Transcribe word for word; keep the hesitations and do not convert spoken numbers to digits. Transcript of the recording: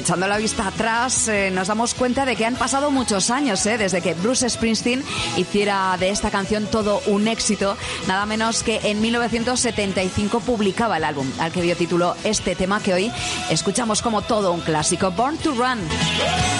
echando la vista atrás, eh, nos damos cuenta de que han pasado muchos años, eh, desde que Bruce Springsteen hiciera de esta canción todo un éxito. Nada menos que en mil novecientos setenta y cinco publicaba el álbum al que dio título este tema que hoy escuchamos como todo un clásico, Born to Run.